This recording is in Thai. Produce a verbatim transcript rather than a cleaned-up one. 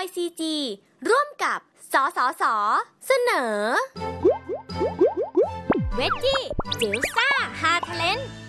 ย ซี จี ร่วมกับ สสส เสนอ เวจจี้จิ๋วซ่าฮาเทเลนต์